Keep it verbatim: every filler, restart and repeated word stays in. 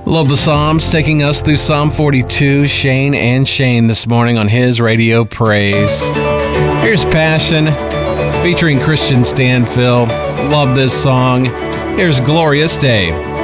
Love the Psalms, taking us through Psalm forty-two. Shane and Shane this morning on his Radio Praise. Here's Passion featuring Christian Stanfill. Love this song. Here's Glorious Day.